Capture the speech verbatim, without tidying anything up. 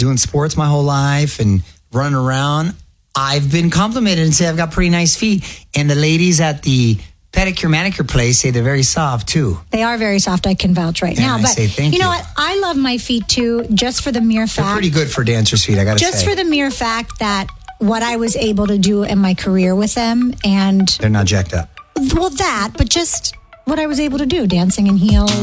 doing sports my whole life and running around, I've been complimented and say I've got pretty nice feet. And the ladies at the pedicure manicure place say they're very soft too. They are very soft. I can vouch right and now. I but say thank you know you. what? I love my feet too, just for the mere fact. They're pretty good for dancers' feet, I gotta just say. Just for the mere fact that what I was able to do in my career with them, and they're not jacked up. Well, that, but just what I was able to do, dancing in heels.